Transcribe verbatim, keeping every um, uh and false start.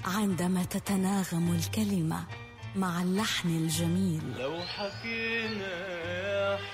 عندما تتناغم الكلمة مع اللحن الجميل. لو حكينا يا